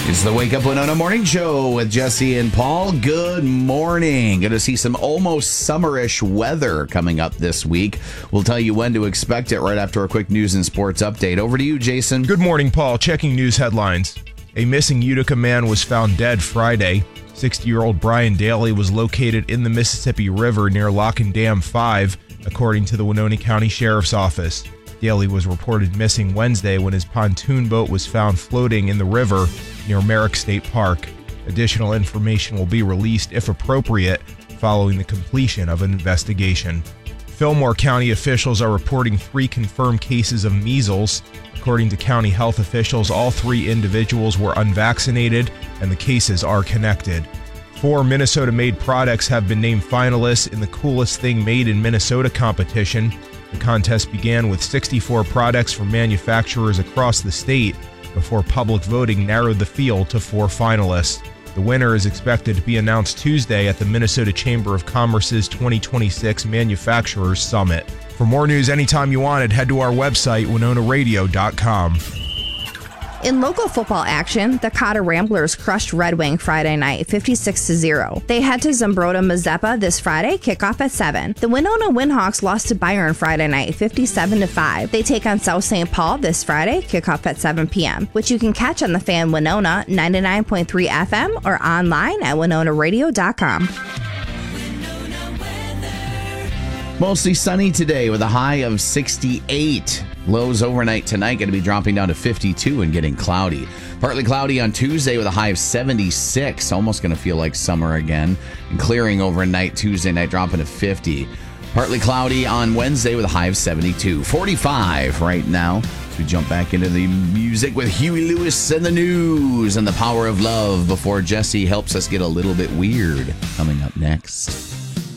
It's the Wake Up Winona Morning Show with Jesse and Paul. Good morning. Going to see some almost summerish weather coming up this week. We'll tell you when to expect it right after a quick news and sports update. Over to you, Jason. Good morning, Paul. Checking news headlines. A missing Utica man was found dead Friday. 60-year-old Brian Daly was located in the Mississippi River near Lock and Dam 5, according to the Winona County Sheriff's Office. Daly was reported missing Wednesday when his pontoon boat was found floating in the river near Merrick State Park. Additional information will be released, if appropriate, following the completion of an investigation. Fillmore County officials are reporting 3 confirmed cases of measles. According to county health officials, all 3 individuals were unvaccinated, and the cases are connected. 4 Minnesota-made products have been named finalists in the Coolest Thing Made in Minnesota competition. The contest began with 64 products from manufacturers across the state before public voting narrowed the field to 4 finalists. The winner is expected to be announced Tuesday at the Minnesota Chamber of Commerce's 2026 Manufacturers Summit. For more news anytime you want it, head to our website, WinonaRadio.com. In local football action, the Cotter Ramblers crushed Red Wing Friday night 56-0. They head to Zumbrota Mazeppa this Friday, kickoff at 7. The Winona Windhawks lost to Byron Friday night 57-5. They take on South St. Paul this Friday, kickoff at 7 p.m., which you can catch on the Fan Winona 99.3 FM or online at WinonaRadio.com. Mostly sunny today with a high of 68. Lows overnight tonight going to be dropping down to 52 and getting cloudy. Partly cloudy on Tuesday with a high of 76. Almost going to feel like summer again. And clearing overnight Tuesday night, dropping to 50. Partly cloudy on Wednesday with a high of 72. 45 right now. As we jump back into the music with Huey Lewis and the news and the power of love before Jesse helps us get a little bit weird. Coming up next.